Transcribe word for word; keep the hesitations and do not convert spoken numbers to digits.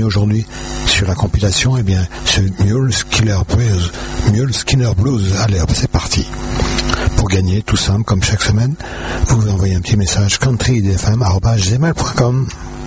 gagner aujourd'hui sur la compilation, eh bien, ce Mule Skinner Blues. Mule Skinner Blues. Allez, hop, c'est parti. Pour gagner, tout simple, comme chaque semaine, vous vous envoyez un petit message country d f m arobase gmail point com.